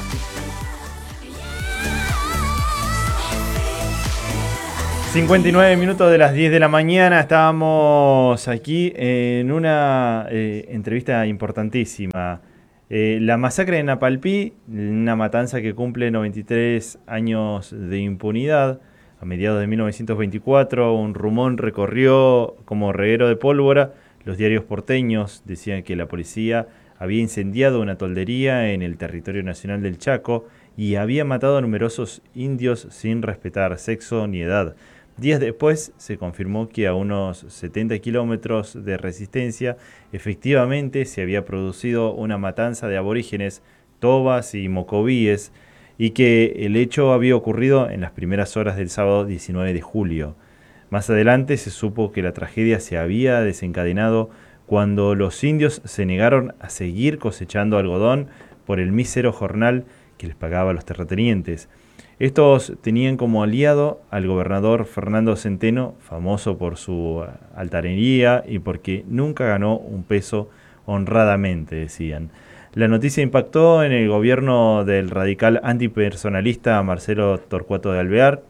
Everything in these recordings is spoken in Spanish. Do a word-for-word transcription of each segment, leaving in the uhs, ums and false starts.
cincuenta y nueve minutos de las diez de la mañana, estábamos aquí en una eh, entrevista importantísima. Eh, la masacre de Napalpí, una matanza que cumple noventa y tres años de impunidad. A mediados de mil novecientos veinticuatro, un rumor recorrió como reguero de pólvora. Los diarios porteños decían que la policía había incendiado una toldería en el territorio nacional del Chaco y había matado a numerosos indios sin respetar sexo ni edad. Días después se confirmó que a unos setenta kilómetros de Resistencia efectivamente se había producido una matanza de aborígenes, tobas y mocovíes, y que el hecho había ocurrido en las primeras horas del sábado diecinueve de julio. Más adelante se supo que la tragedia se había desencadenado cuando los indios se negaron a seguir cosechando algodón por el mísero jornal que les pagaba a los terratenientes. Estos tenían como aliado al gobernador Fernando Centeno, famoso por su altanería y porque nunca ganó un peso honradamente, decían. La noticia impactó en el gobierno del radical antipersonalista Marcelo Torcuato de Alvear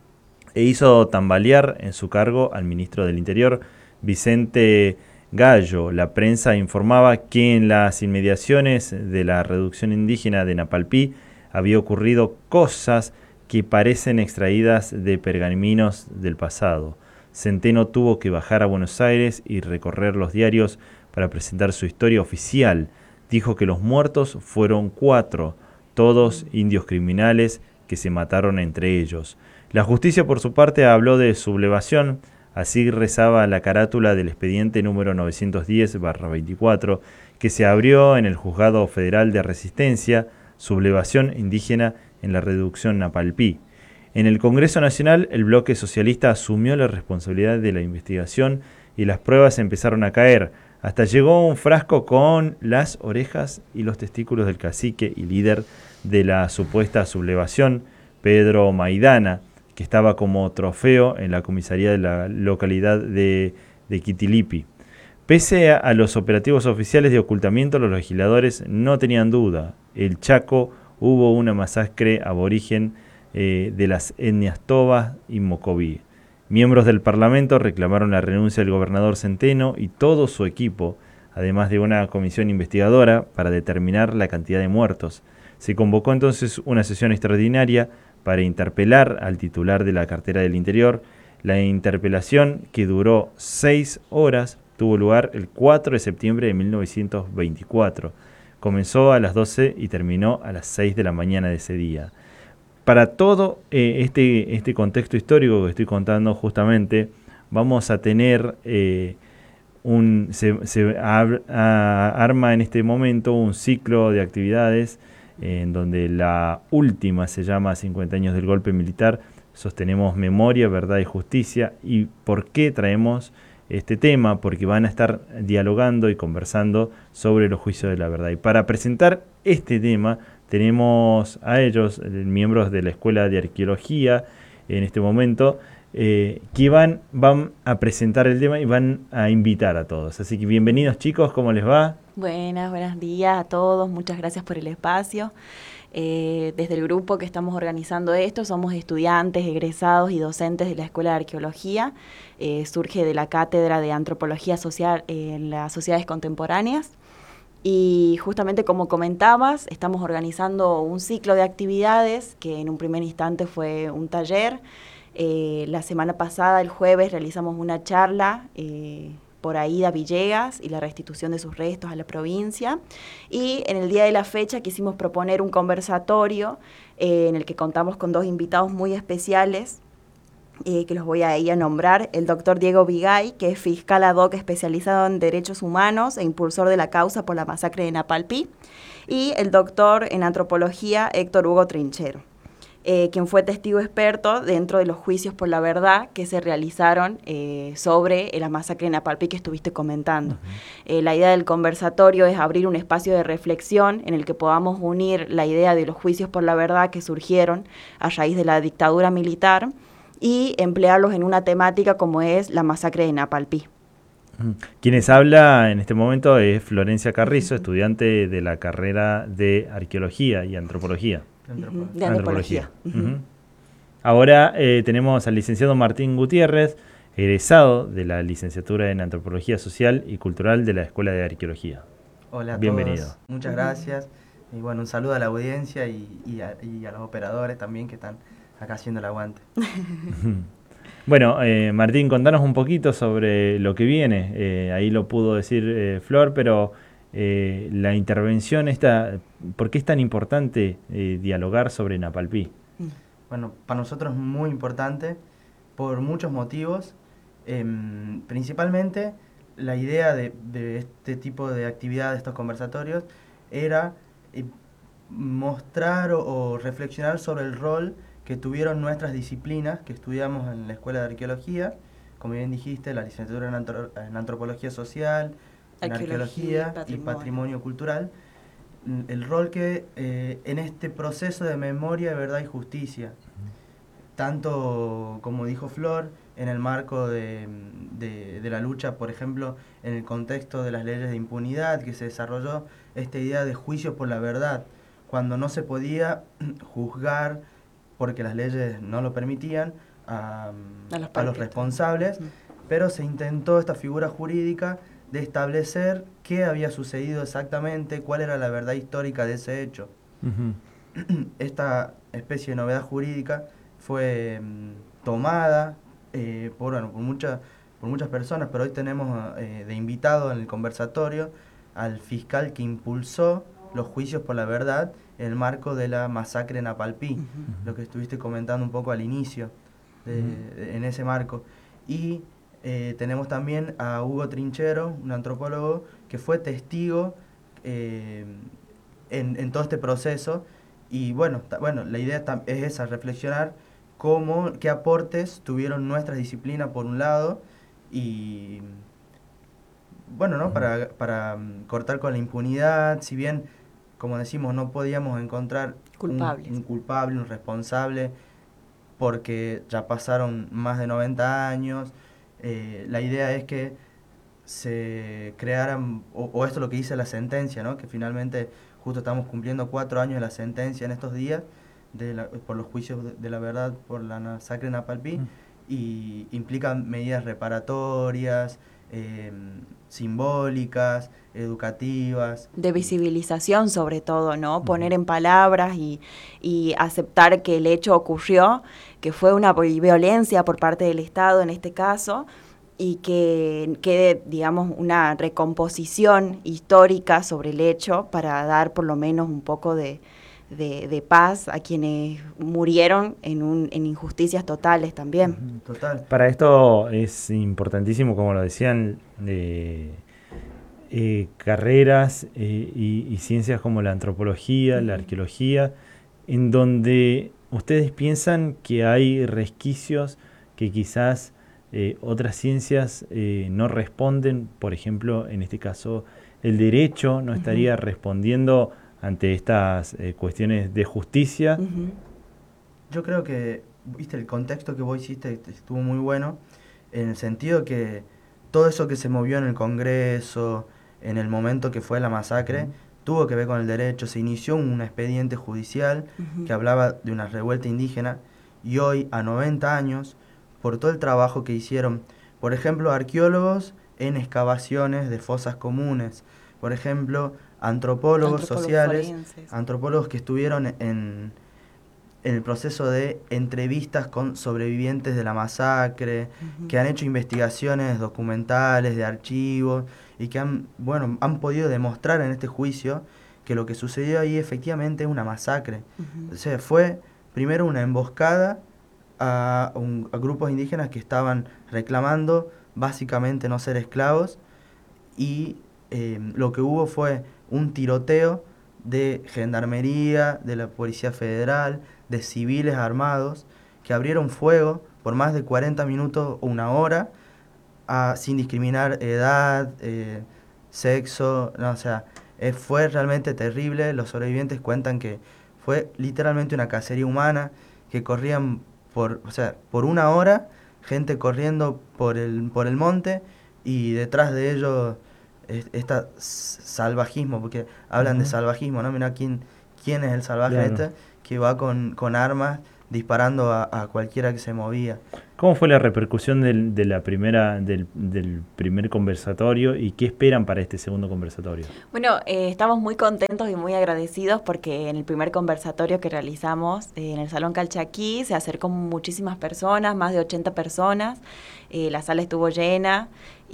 e hizo tambalear en su cargo al ministro del Interior, Vicente Gallo. La prensa informaba que en las inmediaciones de la reducción indígena de Napalpí había ocurrido cosas que parecen extraídas de pergaminos del pasado. Centeno tuvo que bajar a Buenos Aires y recorrer los diarios para presentar su historia oficial. Dijo que los muertos fueron cuatro, todos indios criminales que se mataron entre ellos. La justicia, por su parte, habló de sublevación. Así rezaba la carátula del expediente número novecientos diez barra veinticuatro, que se abrió en el Juzgado Federal de Resistencia, sublevación indígena en la reducción Napalpí. En el Congreso Nacional, el bloque socialista asumió la responsabilidad de la investigación y las pruebas empezaron a caer. Hasta llegó un frasco con las orejas y los testículos del cacique y líder de la supuesta sublevación, Pedro Maidana, que estaba como trofeo en la comisaría de la localidad de, de Quitilipi. Pese a los operativos oficiales de ocultamiento, los legisladores no tenían duda. El Chaco hubo una masacre aborigen eh, de las etnias Tobas y Mocoví. Miembros del Parlamento reclamaron la renuncia del gobernador Centeno y todo su equipo, además de una comisión investigadora para determinar la cantidad de muertos. Se convocó entonces una sesión extraordinaria para interpelar al titular de la cartera del Interior. La interpelación, que duró seis horas, tuvo lugar el cuatro de septiembre de mil novecientos veinticuatro. Comenzó a las doce y terminó a las seis de la mañana de ese día. Para todo eh, este, este contexto histórico que estoy contando justamente, vamos a tener, eh, un, se, se a, a, arma en este momento un ciclo de actividades eh, en donde la última se llama cincuenta años del golpe militar. Sostenemos memoria, verdad y justicia. ¿Y por qué traemos este tema? Porque van a estar dialogando y conversando sobre los juicios de la verdad. Y para presentar este tema tenemos a ellos, miembros de la Escuela de Arqueología, en este momento, eh, que van, van a presentar el tema y van a invitar a todos. Así que bienvenidos, chicos, ¿cómo les va? Buenas, buenos días a todos, muchas gracias por el espacio. Eh, desde el grupo que estamos organizando esto, somos estudiantes, egresados y docentes de la Escuela de Arqueología. Eh, surge de la Cátedra de Antropología Social eh, en las Sociedades Contemporáneas. Y justamente como comentabas, estamos organizando un ciclo de actividades que en un primer instante fue un taller. Eh, la semana pasada, el jueves, realizamos una charla eh, por Aída Villegas y la restitución de sus restos a la provincia. Y en el día de la fecha quisimos proponer un conversatorio eh, en el que contamos con dos invitados muy especiales, eh, que los voy a, ir a nombrar. El doctor Diego Vigay, que es fiscal ad hoc especializado en derechos humanos e impulsor de la causa por la masacre de Napalpí. Y el doctor en antropología, Héctor Hugo Trinchero. Eh, quien fue testigo experto dentro de los juicios por la verdad que se realizaron eh, sobre la masacre de Napalpí que estuviste comentando. Uh-huh. Eh, la idea del conversatorio es abrir un espacio de reflexión en el que podamos unir la idea de los juicios por la verdad que surgieron a raíz de la dictadura militar y emplearlos en una temática como es la masacre de Napalpí. Quienes habla en este momento es Florencia Carrizo, estudiante de la carrera de Arqueología y Antropología. Uh-huh. De Antropología. Uh-huh. Uh-huh. Ahora eh, tenemos al licenciado Martín Gutiérrez, egresado de la licenciatura en Antropología Social y Cultural de la Escuela de Arqueología. Hola a Bienvenido. todos, muchas gracias. Y bueno, un saludo a la audiencia y, y, a, y a los operadores también que están acá haciendo el aguante. Bueno, eh, Martín, contanos un poquito sobre lo que viene. Eh, ahí lo pudo decir eh, Flor, pero eh, la intervención esta, ¿por qué es tan importante eh, dialogar sobre Napalpí? Bueno, para nosotros es muy importante por muchos motivos. Eh, principalmente la idea de, de este tipo de actividades, estos conversatorios, era eh, mostrar o, o reflexionar sobre el rol que tuvieron nuestras disciplinas que estudiamos en la Escuela de Arqueología, como bien dijiste, la licenciatura en, antro en Antropología Social, en Arqueología, Arqueología y Patrimonio Cultural, el rol que eh, en este proceso de memoria, verdad y justicia, tanto como dijo Flor, en el marco de, de, de la lucha, por ejemplo, en el contexto de las leyes de impunidad, que se desarrolló esta idea de juicio por la verdad, cuando no se podía juzgar porque las leyes no lo permitían, a, a, los, a los responsables, uh-huh. pero se intentó esta figura jurídica de establecer qué había sucedido exactamente, cuál era la verdad histórica de ese hecho. Uh-huh. Esta especie de novedad jurídica fue um, tomada eh, por, bueno, por, mucha, por muchas personas, pero hoy tenemos eh, de invitado en el conversatorio al fiscal que impulsó los juicios por la verdad en el marco de la masacre en Napalpí, uh-huh. lo que estuviste comentando un poco al inicio, de, uh-huh. de, en ese marco. Y eh, tenemos también a Hugo Trinchero, un antropólogo, que fue testigo eh, en, en todo este proceso. Y bueno, ta, bueno la idea es esa, reflexionar cómo, qué aportes tuvieron nuestras disciplinas por un lado, y bueno, ¿no? Uh-huh. para, para um, cortar con la impunidad, si bien, como decimos, no podíamos encontrar un, un culpable, un responsable, porque ya pasaron más de noventa años. Eh, la idea es que se crearan, o, o esto es lo que dice la sentencia, ¿no? Que finalmente justo estamos cumpliendo cuatro años de la sentencia en estos días, de la, por los juicios de, de la verdad por la masacre en Napalpí, mm. y implican medidas reparatorias, eh, simbólicas, educativas. De visibilización sobre todo, ¿no? Poner en palabras y, y aceptar que el hecho ocurrió, que fue una violencia por parte del Estado en este caso, y que quede, digamos, una recomposición histórica sobre el hecho para dar por lo menos un poco de, de, de paz a quienes murieron en, un, en injusticias totales también. Total. Para esto es importantísimo, como lo decían, eh, eh, carreras eh, y, y ciencias como la antropología, uh-huh. la arqueología, en donde ustedes piensan que hay resquicios que quizás Eh, otras ciencias eh, no responden. Por ejemplo, en este caso, el derecho no estaría uh-huh. respondiendo ante estas eh, cuestiones de justicia. Uh-huh. Yo creo que, viste, el contexto que vos hiciste estuvo muy bueno, en el sentido que todo eso que se movió en el Congreso, en el momento que fue la masacre, uh-huh. tuvo que ver con el derecho. Se inició un expediente judicial uh-huh. que hablaba de una revuelta indígena, y hoy, a noventa años, por todo el trabajo que hicieron, por ejemplo, arqueólogos en excavaciones de fosas comunes, por ejemplo, antropólogos, antropólogos sociales, forenses. Antropólogos que estuvieron en, en el proceso de entrevistas con sobrevivientes de la masacre, uh-huh. que han hecho investigaciones documentales, de archivos, y que han, bueno, han podido demostrar en este juicio que lo que sucedió ahí efectivamente es una masacre. Uh-huh. O sea, fue primero una emboscada A, un, a grupos indígenas que estaban reclamando básicamente no ser esclavos, y eh, lo que hubo fue un tiroteo de gendarmería, de la Policía Federal, de civiles armados, que abrieron fuego por más de cuarenta minutos o una hora, a, sin discriminar edad, eh, sexo, no, o sea, eh, fue realmente terrible. Los sobrevivientes cuentan que fue literalmente una cacería humana, que corrían Por, o sea, por una hora, gente corriendo por el, por el monte, y detrás de ellos este salvajismo, porque hablan uh-huh. de salvajismo, ¿no? Mira quién, quién es el salvaje claro. este que va con, con armas disparando a, a cualquiera que se movía. ¿Cómo fue la repercusión del, de la primera, del, del primer conversatorio y qué esperan para este segundo conversatorio? Bueno, eh, estamos muy contentos y muy agradecidos porque en el primer conversatorio que realizamos eh, en el Salón Calchaquí se acercó muchísimas personas, más de ochenta personas, eh, la sala estuvo llena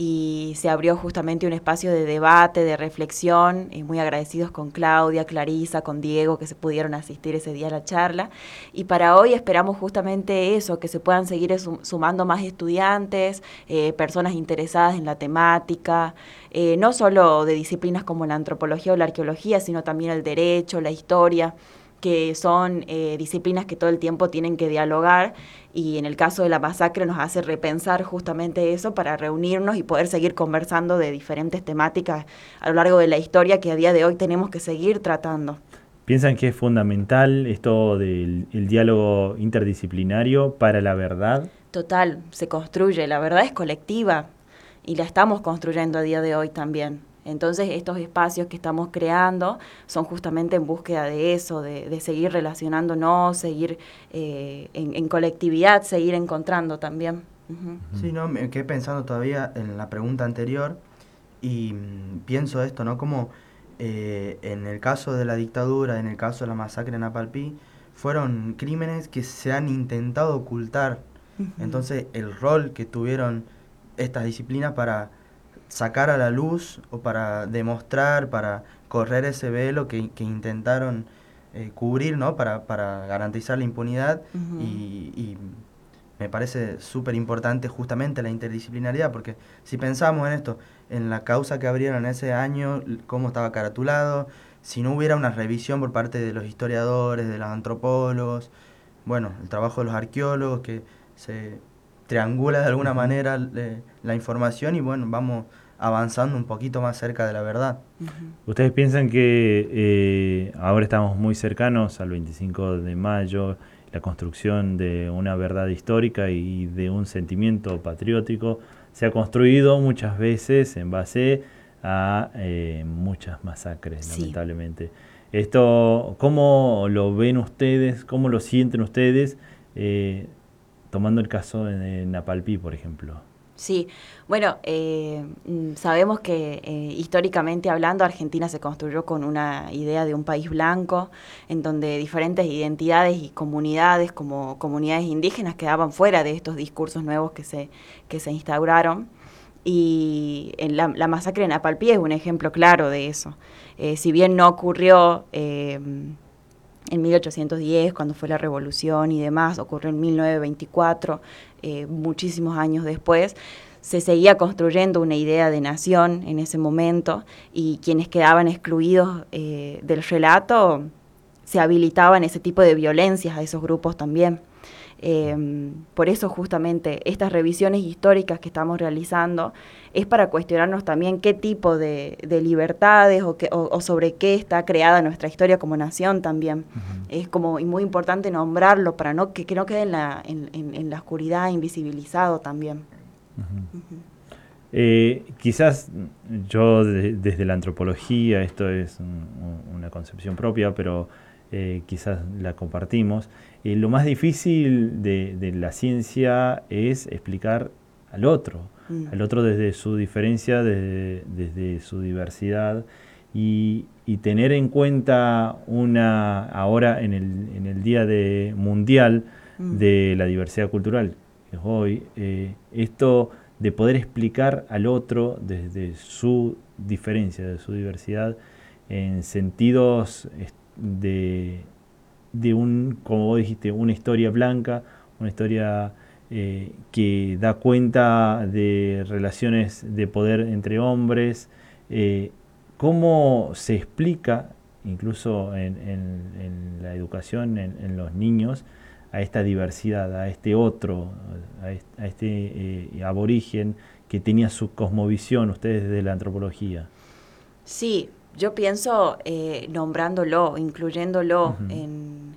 y se abrió justamente un espacio de debate, de reflexión, y muy agradecidos con Claudia, Clarisa, con Diego, que se pudieron asistir ese día a la charla. Y para hoy esperamos justamente eso, que se puedan seguir sumando más estudiantes, eh, personas interesadas en la temática, eh, no solo de disciplinas como la antropología o la arqueología, sino también el derecho, la historia, que son eh, disciplinas que todo el tiempo tienen que dialogar, y en el caso de la masacre nos hace repensar justamente eso para reunirnos y poder seguir conversando de diferentes temáticas a lo largo de la historia que a día de hoy tenemos que seguir tratando. ¿Piensan que es fundamental esto del el diálogo interdisciplinario para la verdad? Total, se construye, la verdad es colectiva y la estamos construyendo a día de hoy también. Entonces estos espacios que estamos creando son justamente en búsqueda de eso, de, de seguir relacionándonos, seguir eh, en, en colectividad, seguir encontrando también. Uh-huh. Sí, no, me quedé pensando todavía en la pregunta anterior y mmm, pienso esto, ¿no? Como eh, en el caso de la dictadura, en el caso de la masacre en Apalpí, fueron crímenes que se han intentado ocultar. Uh-huh. Entonces el rol que tuvieron estas disciplinas para sacar a la luz o para demostrar, para correr ese velo que, que intentaron eh, cubrir, ¿no? Para, para garantizar la impunidad. Uh-huh. y, y me parece súper importante justamente la interdisciplinariedad, porque si pensamos en esto, en la causa que abrieron ese año, cómo estaba caratulado, si no hubiera una revisión por parte de los historiadores, de los antropólogos, bueno, el trabajo de los arqueólogos, que se triangula de alguna uh-huh. manera le, la información y bueno, vamos avanzando un poquito más cerca de la verdad. Uh-huh. ¿Ustedes piensan que eh, ahora estamos muy cercanos al veinticinco de mayo, la construcción de una verdad histórica y de un sentimiento patriótico se ha construido muchas veces en base a eh, muchas masacres, sí. lamentablemente? Esto, ¿cómo lo ven ustedes? ¿Cómo lo sienten ustedes? Eh, tomando el caso de Napalpí, por ejemplo. Sí, bueno, eh, sabemos que eh, históricamente hablando Argentina se construyó con una idea de un país blanco, en donde diferentes identidades y comunidades como comunidades indígenas quedaban fuera de estos discursos nuevos que se, que se instauraron. Y en la, la masacre en Apalpí es un ejemplo claro de eso. Eh, si bien no ocurrió eh, en mil ochocientos diez, cuando fue la revolución y demás, ocurrió en mil novecientos veinticuatro, eh, muchísimos años después, se seguía construyendo una idea de nación en ese momento, y quienes quedaban excluidos eh, del relato se habilitaban ese tipo de violencias a esos grupos también. Eh, por eso justamente estas revisiones históricas que estamos realizando es para cuestionarnos también qué tipo de, de libertades o, que, o, o sobre qué está creada nuestra historia como nación también. Uh-huh. Es como y muy importante nombrarlo para no que, que no quede en la, en, en, en la oscuridad, invisibilizado también. Uh-huh. Uh-huh. Eh, quizás yo de, desde la antropología, esto es un, una concepción propia, pero eh, quizás la compartimos. Eh, lo más difícil de, de la ciencia es explicar al otro, mm. al otro desde su diferencia, desde, desde su diversidad, y, y tener en cuenta una ahora en el, en el Día de Mundial mm. de la Diversidad Cultural, que es hoy, eh, esto de poder explicar al otro desde su diferencia, de su diversidad, en sentidos de... de un, como vos dijiste, una historia blanca, una historia eh, que da cuenta de relaciones de poder entre hombres. Eh, ¿Cómo se explica, incluso en, en, en la educación, en, en los niños, a esta diversidad, a este otro, a este, a este eh, aborigen que tenía su cosmovisión, ustedes desde la antropología? Sí. Yo pienso eh, nombrándolo, incluyéndolo, uh-huh. en,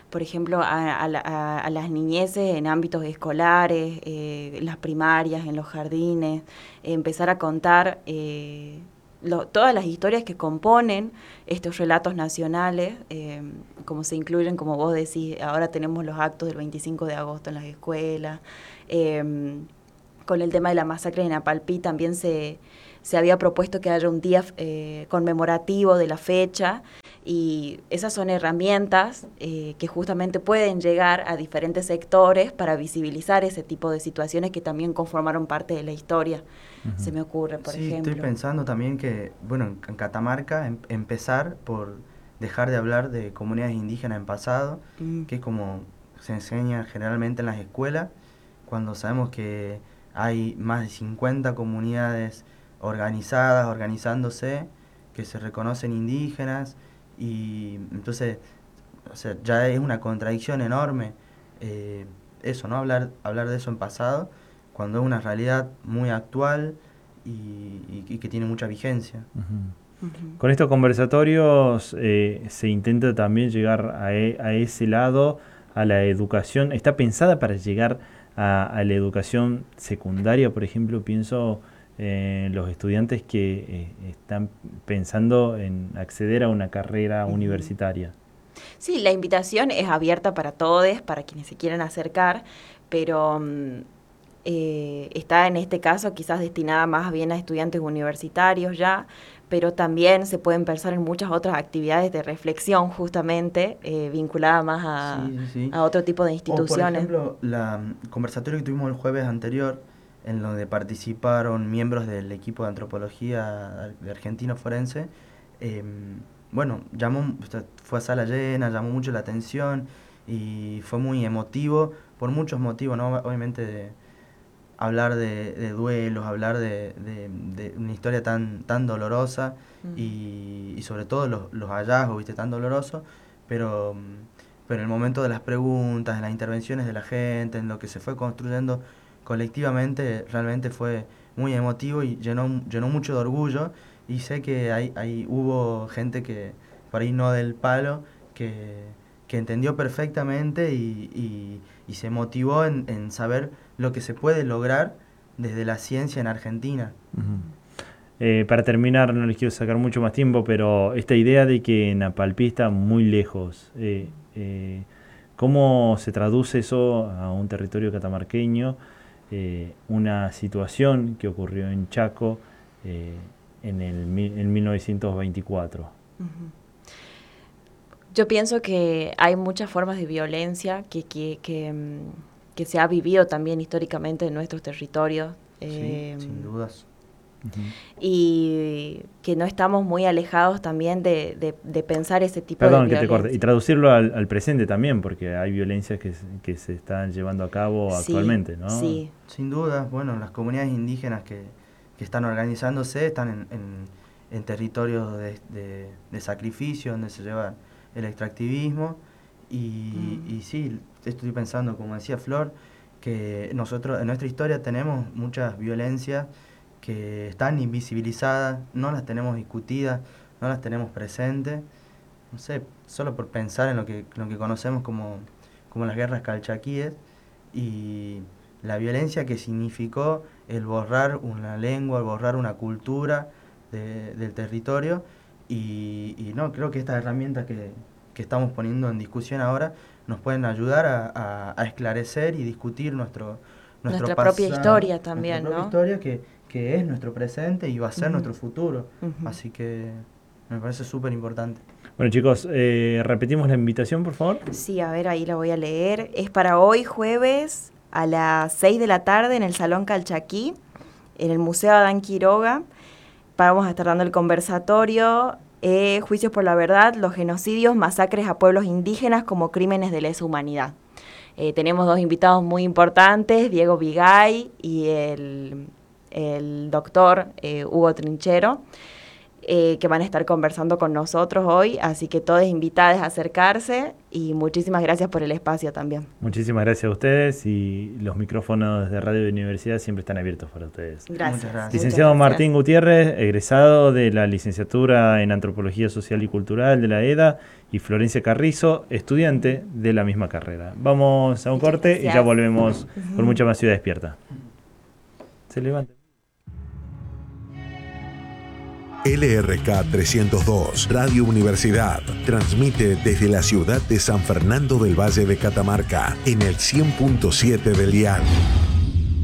por ejemplo, a, a, a, a las niñeces en ámbitos escolares, eh, en las primarias, en los jardines, eh, empezar a contar eh, lo, todas las historias que componen estos relatos nacionales, eh, como se incluyen, como vos decís, ahora tenemos los actos del veinticinco de agosto en las escuelas, eh, con el tema de la masacre de Napalpí también se, se había propuesto que haya un día eh, conmemorativo de la fecha, y esas son herramientas eh, que justamente pueden llegar a diferentes sectores para visibilizar ese tipo de situaciones que también conformaron parte de la historia. Uh-huh. Se me ocurre, por sí, ejemplo. Estoy pensando también que, bueno, en Catamarca, em, empezar por dejar de hablar de comunidades indígenas en pasado, mm. que es como se enseña generalmente en las escuelas, cuando sabemos que hay más de cincuenta comunidades organizadas, organizándose, que se reconocen indígenas, y entonces, o sea, ya es una contradicción enorme eh, eso, ¿no? Hablar, hablar de eso en pasado, cuando es una realidad muy actual y, y, y que tiene mucha vigencia. Uh-huh. Uh-huh. Con estos conversatorios eh, se intenta también llegar a, e, a ese lado, a la educación. ¿Está pensada para llegar a, a la educación secundaria, por ejemplo? Pienso Eh, los estudiantes que eh, están pensando en acceder a una carrera uh-huh. universitaria. Sí, la invitación es abierta para todos, para quienes se quieran acercar, pero eh, está en este caso quizás destinada más bien a estudiantes universitarios ya, pero también se pueden pensar en muchas otras actividades de reflexión justamente, eh, vinculada más a, sí, sí, sí. a otro tipo de instituciones. O por ejemplo, la conversatorio que tuvimos el jueves anterior, en donde participaron miembros del equipo de antropología de Argentino Forense, eh, bueno, llamó, fue a sala llena, llamó mucho la atención y fue muy emotivo, por muchos motivos, ¿no? Obviamente de hablar de, de duelos, hablar de, de, de una historia tan, tan dolorosa mm. y, y sobre todo los, los hallazgos, ¿viste? Tan dolorosos, pero, pero en el momento de las preguntas, en las intervenciones de la gente, en lo que se fue construyendo colectivamente, realmente fue muy emotivo y llenó, llenó mucho de orgullo, y sé que hay, hay, hubo gente que, por ahí no del palo, que, que entendió perfectamente y, y, y se motivó en, en saber lo que se puede lograr desde la ciencia en Argentina. Uh-huh. Eh, para terminar, no les quiero sacar mucho más tiempo, pero esta idea de que Napalpí está muy lejos, eh, eh, ¿cómo se traduce eso a un territorio catamarqueño? Eh, una situación que ocurrió en Chaco eh, en, el, en mil novecientos veinticuatro. Uh-huh. Yo pienso que hay muchas formas de violencia que, que, que, que se ha vivido también históricamente en nuestros territorios. Eh, sí, sin dudas. Uh-huh. Y que no estamos muy alejados también de, de, de pensar ese tipo Perdón, de violencia. Perdón, que te corte. Y traducirlo al, al presente también, porque hay violencias que, que se están llevando a cabo sí, actualmente, ¿no? Sí. Sin duda, bueno, las comunidades indígenas que, que están organizándose están en, en, en territorios de, de, de sacrificio, donde se lleva el extractivismo. Y, mm. y sí, estoy pensando, como decía Flor, que nosotros en nuestra historia tenemos muchas violencias que están invisibilizadas, no las tenemos discutidas, no las tenemos presentes, no sé, solo por pensar en lo que, lo que conocemos como, como las guerras calchaquíes y la violencia que significó el borrar una lengua, el borrar una cultura de, del territorio, y, y no, creo que estas herramientas que, que estamos poniendo en discusión ahora nos pueden ayudar a, a, a esclarecer y discutir nuestro, nuestro nuestra pasado, propia historia también, nuestra propia ¿no? historia que que es nuestro presente y va a ser uh-huh. nuestro futuro. Uh-huh. Así que me parece súper importante. Bueno, chicos, eh, ¿repetimos la invitación, por favor? Sí, a ver, ahí la voy a leer. Es para hoy, jueves, a las seis de la tarde, en el Salón Calchaquí, en el Museo Adán Quiroga. Vamos a estar dando el conversatorio eh, Juicios por la Verdad, los genocidios, masacres a pueblos indígenas como crímenes de lesa humanidad. Eh, tenemos dos invitados muy importantes, Diego Vigay y el... el doctor eh, Hugo Trinchero. eh, que van a estar conversando con nosotros hoy, así que todos invitados a acercarse y muchísimas gracias por el espacio también. Muchísimas gracias a ustedes y los micrófonos de Radio Universidad siempre están abiertos para ustedes. Gracias. Muchas gracias. Licenciado Muchas gracias. Martín Gutiérrez, egresado de la licenciatura en Antropología Social y Cultural de la E D A, y Florencia Carrizo, estudiante de la misma carrera. Vamos a un Muchas corte gracias. y ya volvemos con mucha más Ciudad Despierta. Se levanta. L R K trescientos dos, Radio Universidad, transmite desde la ciudad de San Fernando del Valle de Catamarca, en el cien punto siete del dial.